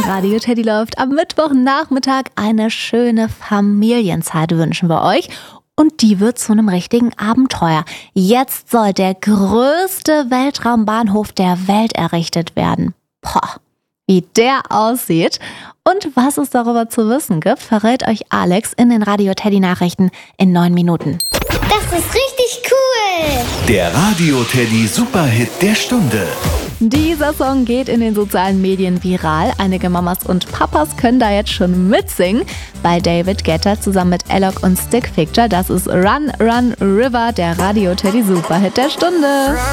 Radio Teddy läuft am Mittwochnachmittag. Eine schöne Familienzeit wünschen wir euch. Und die wird zu einem richtigen Abenteuer. Jetzt soll der größte Weltraumbahnhof der Welt errichtet werden. Boah, wie der aussieht und was es darüber zu wissen gibt, verrät euch Alex in den Radio Teddy Nachrichten in 9 Minuten. Das ist richtig cool! Der Radio Teddy Superhit der Stunde. Dieser Song geht in den sozialen Medien viral. Einige Mamas und Papas können da jetzt schon mitsingen. Bei David Guetta zusammen mit Alok und Stick Picture. Das ist Run, Run, River, der Radio Teddy Superhit der Stunde.